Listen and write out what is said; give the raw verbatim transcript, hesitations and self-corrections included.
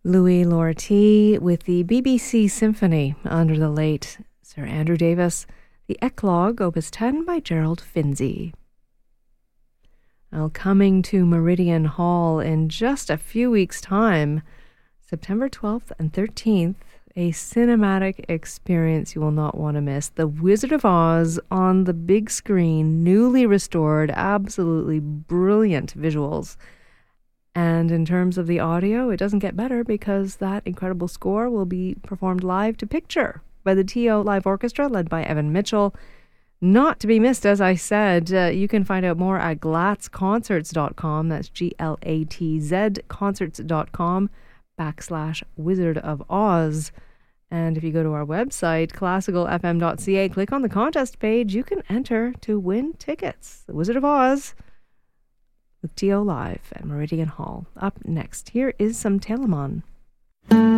Louis Lortie with the B B C Symphony under the late Sir Andrew Davis, the Eclogue, Opus ten by Gerald Finzi. Now, coming to Meridian Hall in just a few weeks' time, September twelfth and thirteenth, a cinematic experience you will not want to miss. The Wizard of Oz on the big screen, newly restored, absolutely brilliant visuals. And in terms of the audio, it doesn't get better because that incredible score will be performed live to picture by the T O Live Orchestra led by Evan Mitchell. Not to be missed, as I said, uh, you can find out more at glatz concerts dot com. That's G L A T Z concerts dot com backslash Wizard of Oz. And if you go to our website, classical f m dot c a, click on the contest page, you can enter to win tickets. The Wizard of Oz with T O Live at Meridian Hall. Up next, here is some Telemann.